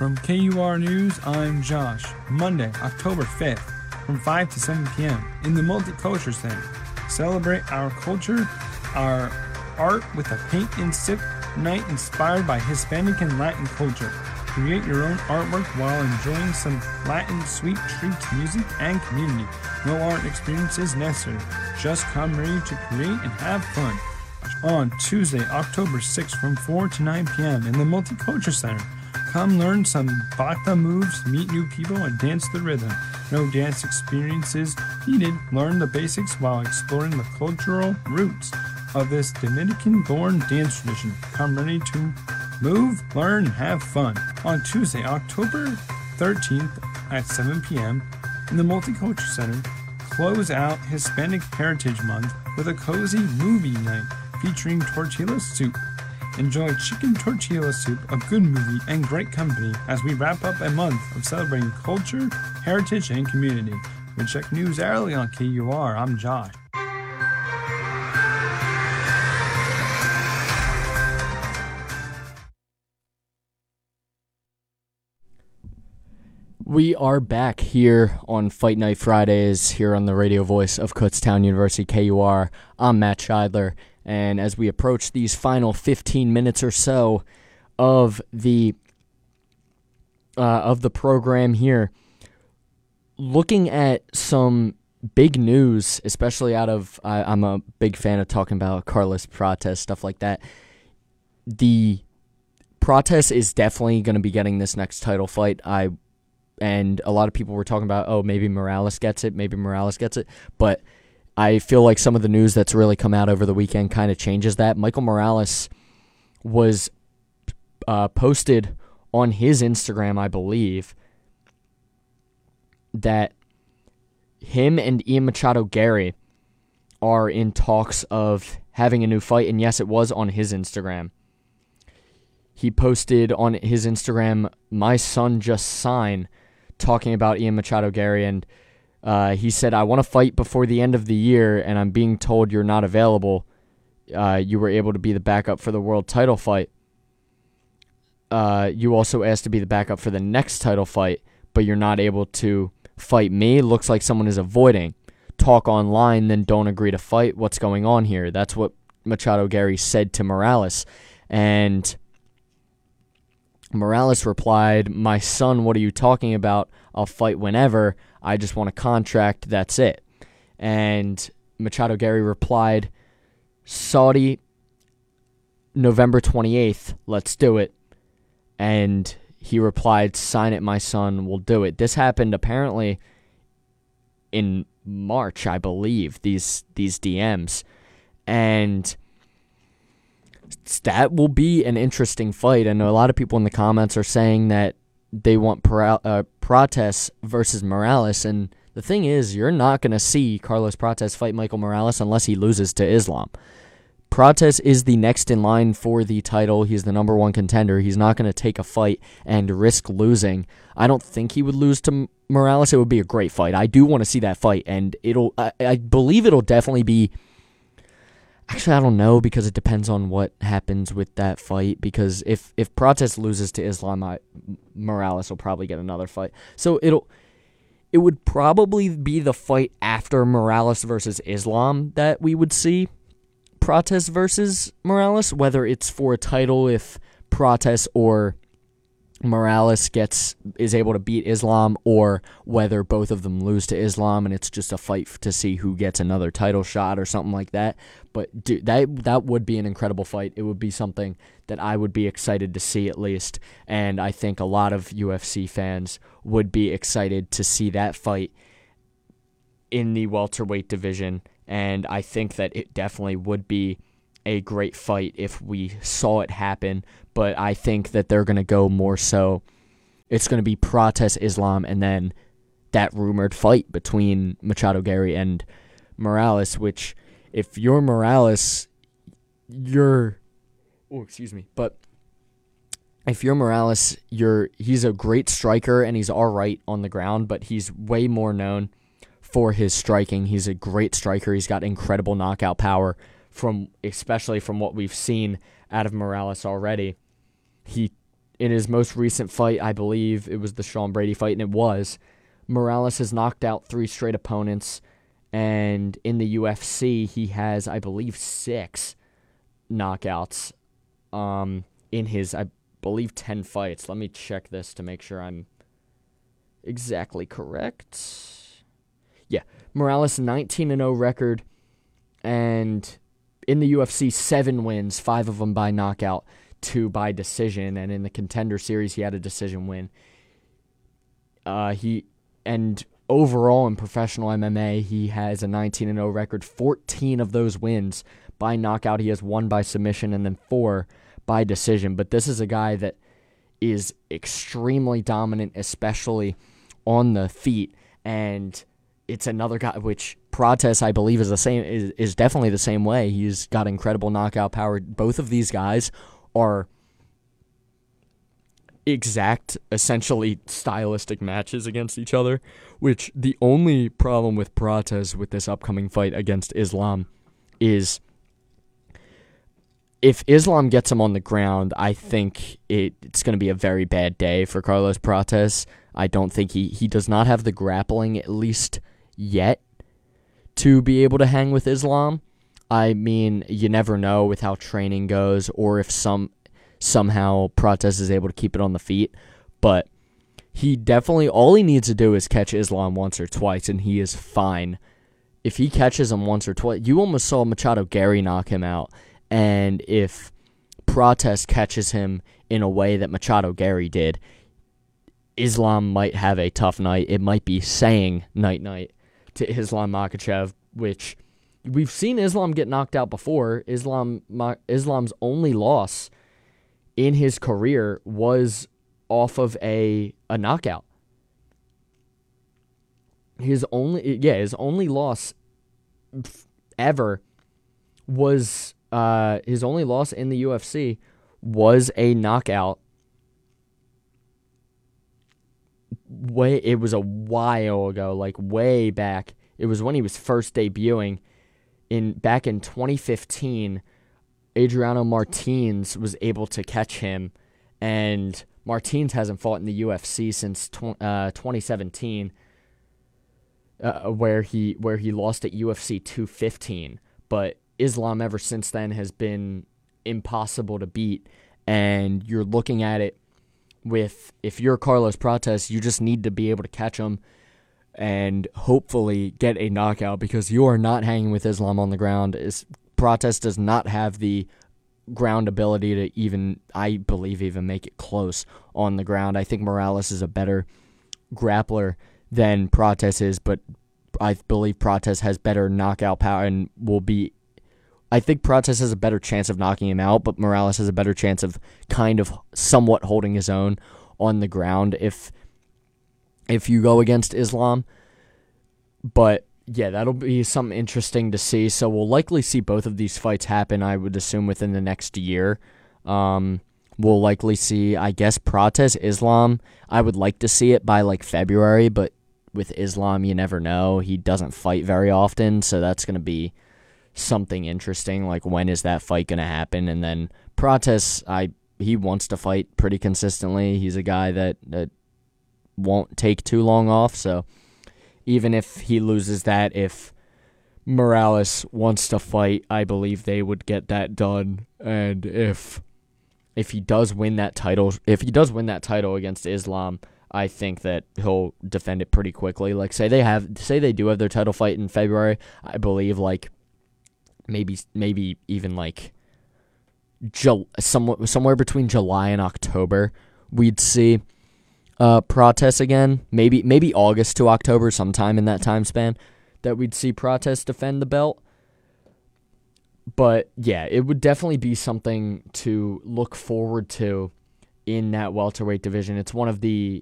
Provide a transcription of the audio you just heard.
From KUR News, I'm Josh. Monday, October 5th, from 5 to 7 p.m. in the Multicultural Center. Celebrate our culture, our art with a paint and sip night inspired by Hispanic and Latin culture. Create your own artwork while enjoying some Latin sweet treats, music, and community. No art experience is necessary. Just come ready to create and have fun. On Tuesday, October 6th from 4 to 9 p.m. in the Multicultural Center. Come learn some bata moves, meet new people, and dance the rhythm. No dance experiences needed. Learn the basics while exploring the cultural roots of this Dominican-born dance tradition. Come ready to move, learn, and have fun. On Tuesday, October 13th at 7 p.m. in the Multicultural Center, close out Hispanic Heritage Month with a cozy movie night featuring tortilla soup. Enjoy chicken tortilla soup, a good movie, and great company as we wrap up a month of celebrating culture, heritage, and community. We check news hourly on KUR. I'm Josh. We are back here on Fight Night Fridays here on the radio voice of Kutztown University, KUR. I'm Matt Scheidler, and as we approach these final 15 minutes or so of the program here, looking at some big news, especially out of, I'm a big fan of talking about Carlos Prates, stuff like that. The Prates is definitely going to be getting this next title fight. And a lot of people were talking about, oh, maybe Morales gets it, but I feel like some of the news that's really come out over the weekend kind of changes that. Michael Morales was posted on his Instagram, I believe, that him and Ian Machado Gary are in talks of having a new fight, and yes, it was on his Instagram. He posted on his Instagram, "My son just signed," talking about Ian Machado Gary, and he said, "I want to fight before the end of the year, and I'm being told you're not available. You were able to be the backup for the world title fight. You also asked to be the backup for the next title fight, but you're not able to fight me. Looks like someone is avoiding. Talk online, then don't agree to fight. What's going on here?" That's what Machado Gary said to Morales, and Morales replied, "My son, what are you talking about? I'll fight whenever. I just want a contract. That's it." And Machado Gary replied, "Saudi, November 28th. Let's do it." And he replied, "Sign it, my son. We'll do it." This happened apparently in March, I believe, these DMs. And that will be an interesting fight. I know a lot of people in the comments are saying that they want Prates versus Morales, and the thing is, you're not going to see Carlos Prates fight Michael Morales unless he loses to Islam. Prates is the next in line for the title. He's the number one contender. He's not going to take a fight and risk losing. I don't think he would lose to Morales. It would be a great fight. I do want to see that fight, and I believe it'll definitely be. Actually, I don't know, because it depends on what happens with that fight, because if Prates loses to Islam, Morales will probably get another fight. So it would probably be the fight after Morales versus Islam that we would see Prates versus Morales, whether it's for a title if Prates or Morales is able to beat Islam, or whether both of them lose to Islam and it's just a fight to see who gets another title shot or something like that. But dude, that would be an incredible fight. It would be something that I would be excited to see, at least, and I think a lot of UFC fans would be excited to see that fight in the welterweight division, and I think that it definitely would be a great fight if we saw it happen. But I think that they're going to go more so, it's going to be Prates Islam, and then that rumored fight between Machado Gary and Morales, which, if you're Morales, but if you're Morales, he's a great striker, and he's all right on the ground, but he's way more known for his striking. He's a great striker. He's got incredible knockout power, especially from what we've seen out of Morales already. He in his most recent fight, I believe it was the Sean Brady fight, and it was, Morales has knocked out 3 straight opponents, and in the UFC, he has, I believe, 6 knockouts in his, I believe, 10 fights. Let me check this to make sure I'm exactly correct. Yeah, Morales 19-0 record, and in the UFC, 7 wins, 5 of them by knockout, 2 by decision, and in the Contender Series, he had a decision win. And overall in professional MMA, he has a 19-0 record. 14 of those wins by knockout. He has 1 by submission and then 4 by decision. But this is a guy that is extremely dominant, especially on the feet. And it's another guy, which Prates, I believe, is definitely the same way. He's got incredible knockout power. Both of these guys are exact, essentially stylistic matches against each other, which the only problem with Prates with this upcoming fight against Islam is if Islam gets him on the ground, I think it's going to be a very bad day for Carlos Prates. I don't think he does not have the grappling, at least yet, to be able to hang with Islam. I mean, you never know with how training goes, or if somehow Prates is able to keep it on the feet. But he definitely, all he needs to do is catch Islam once or twice, and he is fine. If he catches him once or twice, you almost saw Machado Gary knock him out. And if Prates catches him in a way that Machado Gary did, Islam might have a tough night. It might be saying night-night to Islam Makhachev, which we've seen Islam get knocked out before. Islam's only loss in his career was off of a knockout. His only loss ever was his only loss in the UFC was a knockout. It was a while ago, like way back. It was when he was first debuting back in 2015. Adriano Martins was able to catch him, and Martins hasn't fought in the UFC since 2017, where he lost at UFC 215. But Islam ever since then has been impossible to beat, and you're looking at it with, if you're Carlos Prates, you just need to be able to catch him and hopefully get a knockout, because you are not hanging with Islam on the ground. Prates does not have the ground ability to even make it close on the ground. I think Morales is a better grappler than Prates is, but I believe Prates has better knockout power and I think Prates has a better chance of knocking him out, but Morales has a better chance of kind of somewhat holding his own on the ground if you go against Islam. But yeah, that'll be something interesting to see. So we'll likely see both of these fights happen, I would assume, within the next year. We'll likely see, I guess, Prates, Islam. I would like to see it by like February, but with Islam, you never know. He doesn't fight very often, so that's going to be something interesting. Like, when is that fight going to happen? And then Prates, he wants to fight pretty consistently. He's a guy that won't take too long off, so even if he loses that, if Morales wants to fight, I believe they would get that done. And if he does win that title against Islam, I think that he'll defend it pretty quickly. Like, say they do have their title fight in February, I believe like maybe even like somewhere between July and October, we'd see Prates again. Maybe August to October, sometime in that time span, that we'd see Prates defend the belt. But yeah, it would definitely be something to look forward to in that welterweight division. It's one of the